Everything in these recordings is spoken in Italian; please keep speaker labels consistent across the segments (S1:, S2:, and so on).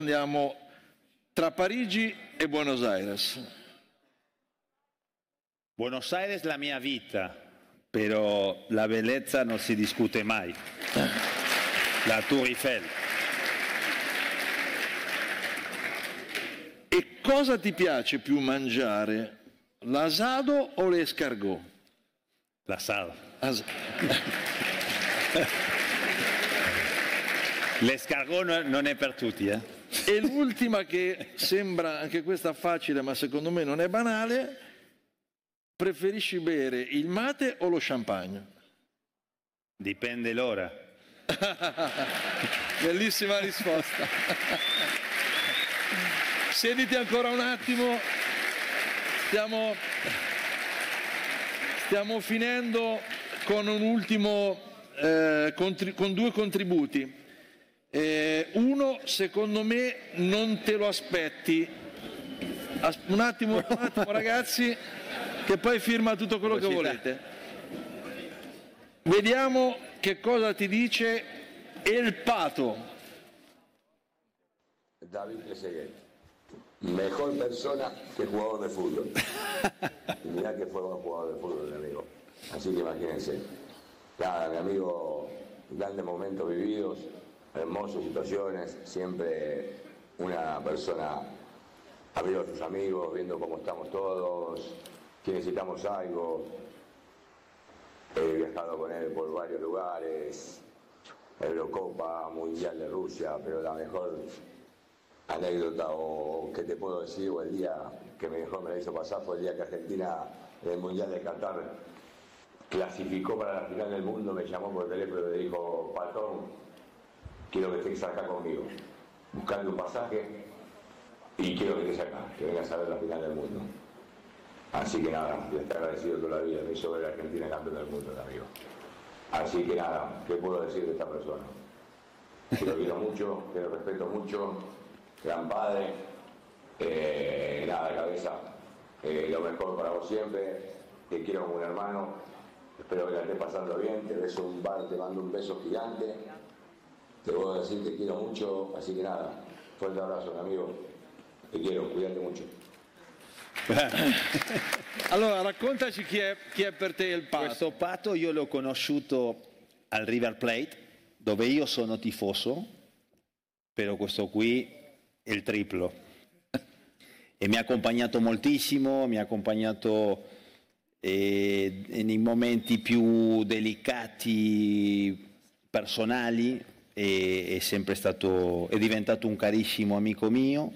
S1: Andiamo tra Parigi e Buenos Aires.
S2: Buenos Aires la mia vita, però la bellezza non si discute mai. La Tour Eiffel.
S1: E cosa ti piace più mangiare? L'asado o l'escargot?
S2: L'asado. L'escargot non è per tutti, eh?
S1: E l'ultima, che sembra anche questa facile, ma secondo me non è banale: preferisci bere il mate o lo champagne?
S2: Dipende l'ora.
S1: Bellissima risposta. Siediti ancora un attimo. Stiamo finendo con un ultimo, con due contributi. Uno, secondo me, non te lo aspetti. Un attimo ragazzi, che poi firma tutto quello che volete. Vediamo che cosa ti dice El Pato.
S3: David Trezeguet, mejor persona que jugador de fútbol. Y mirá que fue buen jugador de fútbol, mi amigo. Así que imagínense. Nada, mi amigo, grandes momentos vividos, hermosas situaciones, siempre una persona amigo de sus amigos, viendo cómo estamos todos, que necesitamos algo. He viajado con él por varios lugares, Eurocopa, Mundial de Rusia, pero la mejor anécdota o que te puedo decir, o el día que mejor me la hizo pasar, fue el día que Argentina en el Mundial de Qatar clasificó para la final del mundo. Me llamó por teléfono y me dijo: Patón, quiero que estés acá conmigo, buscando un pasaje, y quiero que estés acá, que vengas a ver la final del mundo. Así que nada, le estoy agradecido toda la vida, me hizo ver a Argentina campeón del mundo, amigo. Así que nada, ¿qué puedo decir de esta persona? Que lo quiero mucho, que lo respeto mucho, gran padre, nada, cabeza, lo mejor para vos siempre, te quiero como un hermano, espero que la estés pasando bien, te beso un bar, te mando un beso gigante, te puedo decir te quiero mucho, así que nada, fuerte abrazo, amigo, te quiero, cuídate mucho.
S1: Allora, raccontaci chi è per te il Pato.
S2: Questo Pato io l'ho conosciuto al River Plate, dove io sono tifoso, però questo qui è il triplo. E mi ha accompagnato moltissimo, mi ha accompagnato nei momenti più delicati, personali, è sempre stato, è diventato un carissimo amico mio.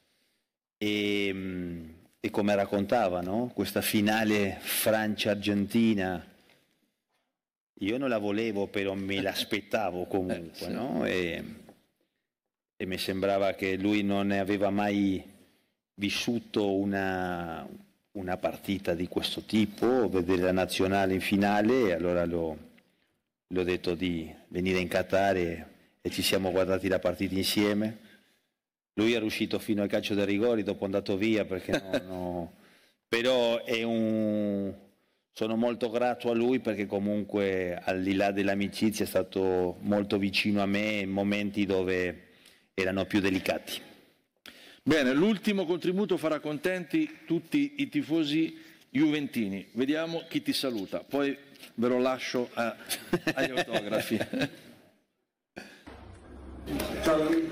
S2: E come raccontava, no? Questa finale Francia-Argentina, io non la volevo, però me l'aspettavo comunque, no? E mi sembrava che lui non aveva mai vissuto una partita di questo tipo, vedere la nazionale in finale, e allora l'ho detto di venire in Qatar e ci siamo guardati la partita insieme. Lui è riuscito fino al calcio dei rigori, dopo è andato via perché però sono molto grato a lui, perché comunque al di là dell'amicizia è stato molto vicino a me in momenti dove erano più delicati.
S1: Bene, l'ultimo contributo farà contenti tutti i tifosi juventini. Vediamo chi ti saluta, poi ve lo lascio agli autografi.
S4: Ciao David,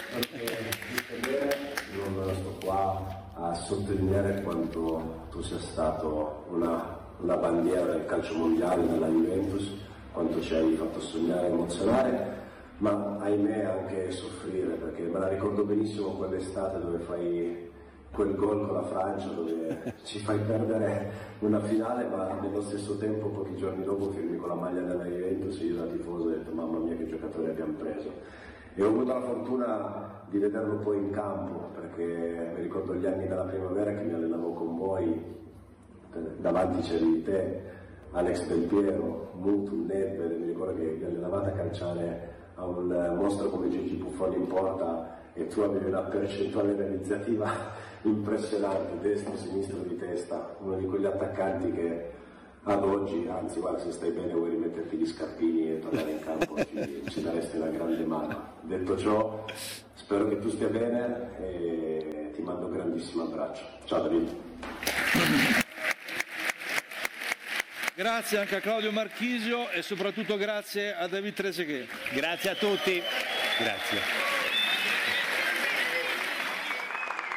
S4: non sto qua a sottolineare quanto tu sia stato una bandiera del calcio mondiale della Juventus, quanto ci hai fatto sognare e emozionare, ma ahimè anche soffrire, perché me la ricordo benissimo quell'estate dove fai quel gol con la Francia, dove ci fai perdere una finale, ma nello stesso tempo pochi giorni dopo firmi con la maglia della Juventus e io da tifoso ho detto: mamma mia che giocatori abbiamo preso. E ho avuto la fortuna di vederlo poi in campo, perché mi ricordo gli anni della primavera che mi allenavo con voi, davanti c'eri te, Alex Del Piero, Mutu, Nedved, mi ricordo che vi allenavate a calciare a un mostro come Gigi Buffon in porta e tu avevi una percentuale realizzativa impressionante, destro, sinistro di testa, uno di quegli attaccanti che ad oggi, anzi guarda, se stai bene vuoi rimetterti gli scarpini e tornare in campo, ci daresti una grande mano. Detto ciò, spero che tu stia bene e ti mando un grandissimo abbraccio. Ciao David.
S1: Grazie anche a Claudio Marchisio e soprattutto grazie a David Trezeguet.
S2: Grazie a tutti. Grazie.